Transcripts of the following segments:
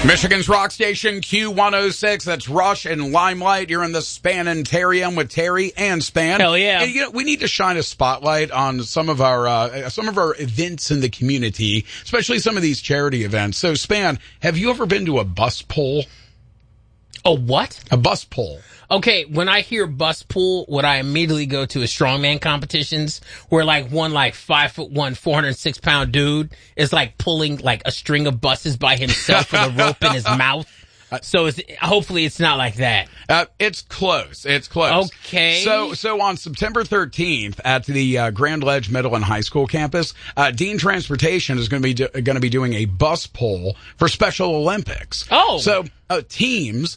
Michigan's rock station Q106. That's Rush and Limelight. You're in the Spanitarium with Terry and Span. Hell yeah! And, we need to shine a spotlight on some of our events in the community, especially some of these charity events. So, Span, have you ever been to a bus pull? A what? A bus pull. Okay, when I hear bus pull, what I immediately go to is strongman competitions where one 5'1", 406-pound dude is pulling a string of buses by himself with a rope in his mouth. So hopefully it's not like that. It's close. It's close. Okay. So on September 13th at the Grand Ledge Middle and High School campus, Dean Transportation is going to be doing a bus pull for Special Olympics. Oh. So teams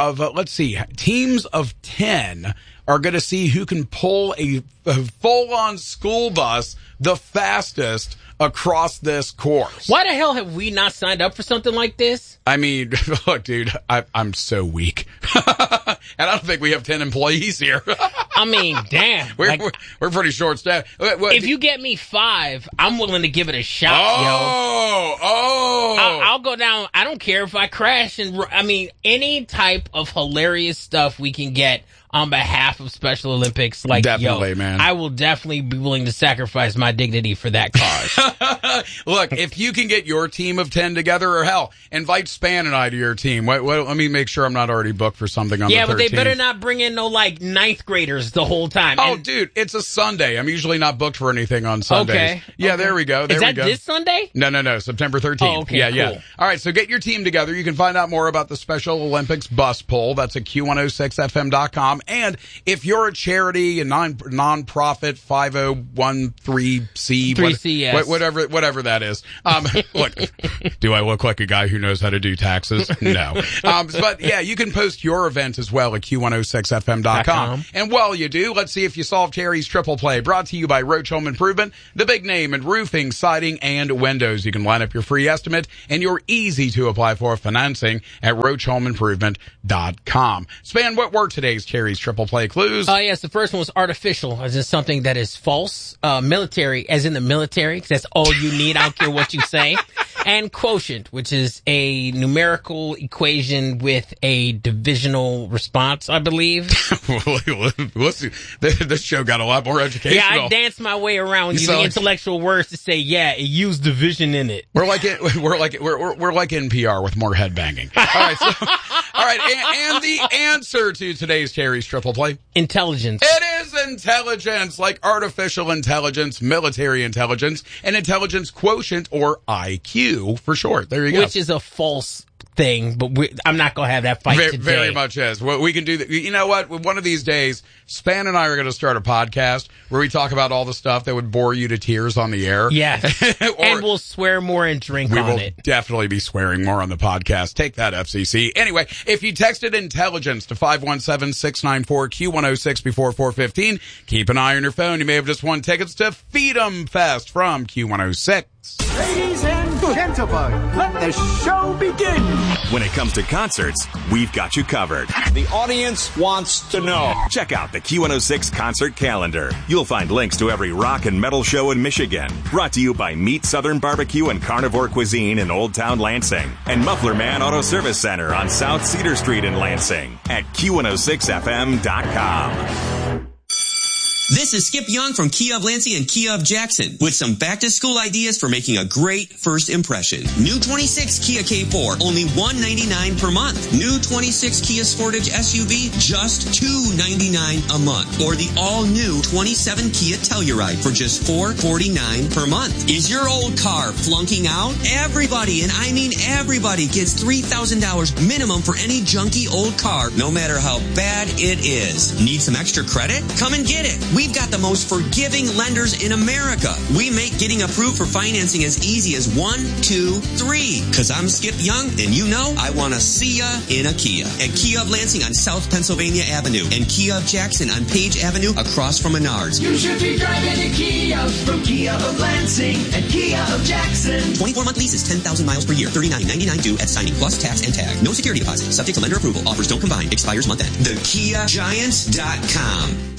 of 10 are going to see who can pull a full-on school bus the fastest across this course. Why the hell have we not signed up for something like this? I mean, look, dude, I'm so weak. And I don't think we have 10 employees here. I mean, damn. We're pretty short-staffed. If you get me 5, I'm willing to give it a shot, I'll go down. I don't care if I crash. Any type of hilarious stuff we can get on behalf of Special Olympics. Definitely, man. I will definitely be willing to sacrifice my dignity for that cause. Look, if you can get your team of 10 together, or hell, invite Span and I to your team. Let me make sure I'm not already booked for something on the 13th. Yeah, but they better not bring in no 9th graders the whole time. Oh, dude, it's a Sunday. I'm usually not booked for anything on Sundays. Okay. Yeah, okay. There we go. Is that this Sunday? No, September 13th. Oh, okay, yeah, cool. All right, so get your team together. You can find out more about the Special Olympics bus pull. That's at Q106FM.com. And if you're a charity, a non-profit 5013C, 3C, yes. whatever that is. Look, do I look like a guy who knows how to do taxes? No. But yeah, you can post your event as well at Q106FM.com. And while you do, let's see if you solve Terry's Triple Play. Brought to you by Roach Home Improvement, the big name in roofing, siding, and windows. You can line up your free estimate and your easy to apply for financing at RoachHomeImprovement.com. Span, what were today's Terry's Triple Play clues? Yes, the first one was artificial, as in something that is false. Military, as in the military, because that's all you need. I don't care what you say. And quotient, which is a numerical equation with a divisional response, I believe. This show got a lot more educational. Yeah, I danced my way around using intellectual words to say, yeah, it used division in it. We're like NPR with more headbanging. All right, and the answer to today's Terry's Triple Play: intelligence. It is intelligence, like artificial intelligence, military intelligence, and intelligence quotient, or IQ for short. There you go. Which is a false thing, but I'm not going to have that fight today. Very much is. Well, we can do that. You know what? One of these days, Span and I are going to start a podcast where we talk about all the stuff that would bore you to tears on the air. Yes. And we'll swear more and drink on it. We will definitely be swearing more on the podcast. Take that, FCC. Anyway, if you texted intelligence to 517-694-Q106 before 4:15, keep an eye on your phone. You may have just won tickets to Feed 'em Fest from Q106. Ladies and gentlemen, let the show begin. When it comes to concerts, we've got you covered. The audience wants to know. Check out the Q106 concert calendar. You'll find links to every rock and metal show in Michigan. Brought to you by Meat Southern Barbecue and Carnivore Cuisine in Old Town Lansing. And Muffler Man Auto Service Center on South Cedar Street in Lansing at Q106FM.com. This is Skip Young from Kia of Lansing and Kia of Jackson with some back-to-school ideas for making a great first impression. New 26 Kia K4, only $199 per month. New 26 Kia Sportage SUV, just $299 a month. Or the all-new 27 Kia Telluride for just $449 per month. Is your old car flunking out? Everybody, and I mean everybody, gets $3,000 minimum for any junky old car, no matter how bad it is. Need some extra credit? Come and get it. We've got the most forgiving lenders in America. We make getting approved for financing as easy as 1, 2, 3. Because I'm Skip Young, and you know I want to see ya in a Kia. At Kia of Lansing on South Pennsylvania Avenue and Kia of Jackson on Page Avenue across from Menards. You should be driving a Kia from Kia of Lansing and Kia of Jackson. 24-month leases, 10,000 miles per year, $39.99 due at signing plus tax and tag. No security deposit. Subject to lender approval. Offers don't combine. Expires month end. TheKiaGiants.com.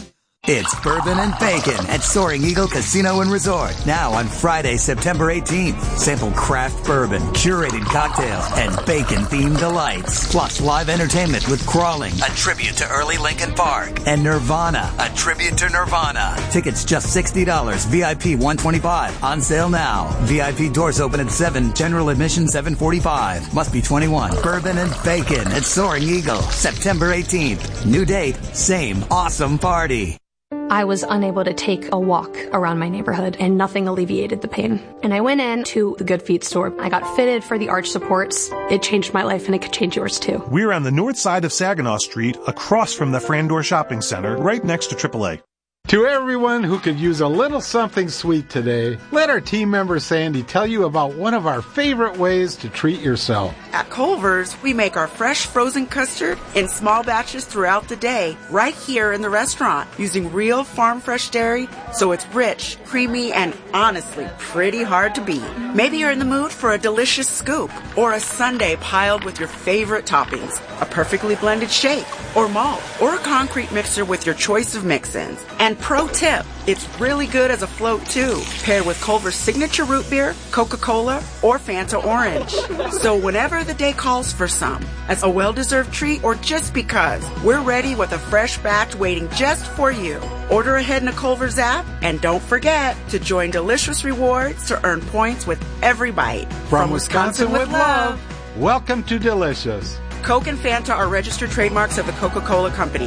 It's Bourbon and Bacon at Soaring Eagle Casino and Resort. Now on Friday, September 18th. Sample craft bourbon, curated cocktails, and bacon-themed delights. Plus live entertainment with Crawling, a tribute to early Linkin Park, and Nirvana, a tribute to Nirvana. Tickets just $60, VIP $125. On sale now. VIP doors open at 7, general admission $745. Must be 21. Bourbon and Bacon at Soaring Eagle, September 18th. New date, same awesome party. I was unable to take a walk around my neighborhood, and nothing alleviated the pain. And I went in to the Good Feet store. I got fitted for the arch supports. It changed my life, and it could change yours too. We're on the north side of Saginaw Street, across from the Frandor Shopping Center, right next to AAA. To everyone who could use a little something sweet today, let our team member Sandy tell you about one of our favorite ways to treat yourself. At Culver's, we make our fresh frozen custard in small batches throughout the day, right here in the restaurant, using real farm fresh dairy, so it's rich, creamy, and honestly pretty hard to beat. Maybe you're in the mood for a delicious scoop, or a sundae piled with your favorite toppings, a perfectly blended shake, or malt, or a concrete mixer with your choice of mix-ins. And pro tip, it's really good as a float too, paired with Culver's signature root beer, Coca-Cola, or Fanta Orange. So whenever the day calls for some, as a well-deserved treat or just because, we're ready with a fresh batch waiting just for you. Order ahead in the Culver's app, and don't forget to join Delicious Rewards to earn points with every bite. From Wisconsin with love, welcome to Delicious. Coke and Fanta are registered trademarks of the Coca-Cola Company.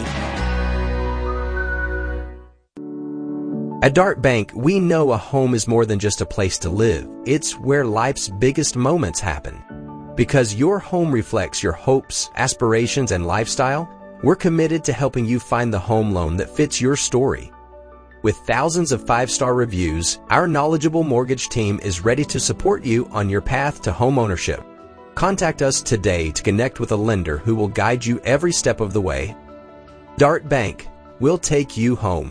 At Dart Bank, we know a home is more than just a place to live. It's where life's biggest moments happen. Because your home reflects your hopes, aspirations, and lifestyle, we're committed to helping you find the home loan that fits your story. With thousands of 5-star reviews, our knowledgeable mortgage team is ready to support you on your path to home ownership. Contact us today to connect with a lender who will guide you every step of the way. Dart Bank, we'll take you home.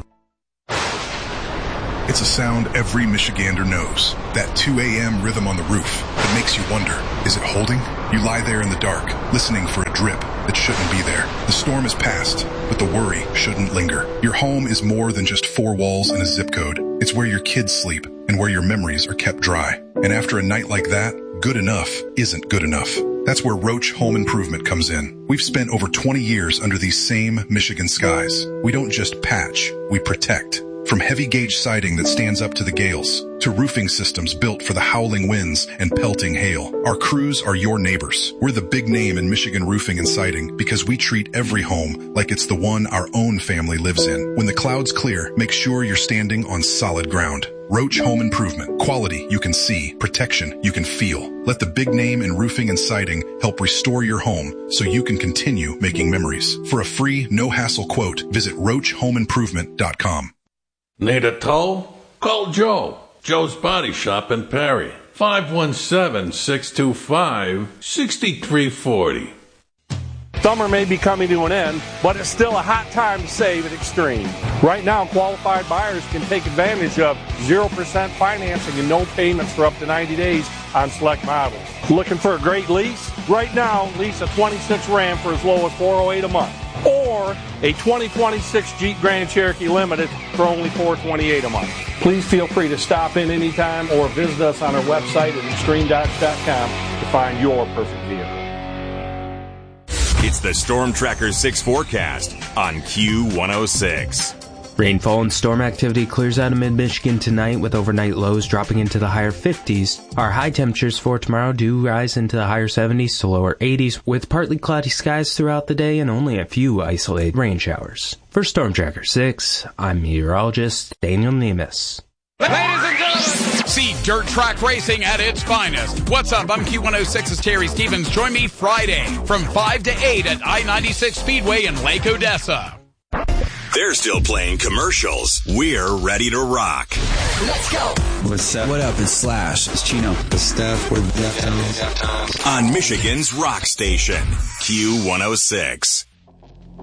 It's a sound every Michigander knows. That 2 a.m. rhythm on the roof that makes you wonder, is it holding? You lie there in the dark, listening for a drip that shouldn't be there. The storm has passed, but the worry shouldn't linger. Your home is more than just 4 walls and a zip code. It's where your kids sleep and where your memories are kept dry. And after a night like that, good enough isn't good enough. That's where Roach Home Improvement comes in. We've spent over 20 years under these same Michigan skies. We don't just patch, we protect. From heavy gauge siding that stands up to the gales, to roofing systems built for the howling winds and pelting hail, our crews are your neighbors. We're the big name in Michigan roofing and siding because we treat every home like it's the one our own family lives in. When the clouds clear, make sure you're standing on solid ground. Roach Home Improvement. Quality you can see, protection you can feel. Let the big name in roofing and siding help restore your home so you can continue making memories. For a free, no-hassle quote, visit roachhomeimprovement.com. Need a tow? Call Joe. Joe's Body Shop in Perry. 517-625-6340. Summer may be coming to an end, but it's still a hot time to save at Extreme. Right now, qualified buyers can take advantage of 0% financing and no payments for up to 90 days on select models. Looking for a great lease? Right now, lease a 26 Ram for as low as $408 a month. Or a 2026 Jeep Grand Cherokee Limited for only $428 a month. Please feel free to stop in anytime or visit us on our website at extremedodge.com to find your perfect vehicle. It's the Storm Tracker 6 forecast on Q106. Rainfall and storm activity clears out of mid-Michigan tonight with overnight lows dropping into the higher 50s. Our high temperatures for tomorrow do rise into the higher 70s to lower 80s with partly cloudy skies throughout the day and only a few isolated rain showers. For Storm Tracker 6, I'm meteorologist Daniel Nemes. Ladies and gentlemen, see dirt track racing at its finest. What's up? I'm Q106's Terry Stevens. Join me Friday from 5 to 8 at I-96 Speedway in Lake Odessa. They're still playing commercials. We're ready to rock. Let's go. What's up? What up? It's Slash. It's Chino. It's Steph. We're Deftones. On Michigan's rock station, Q106.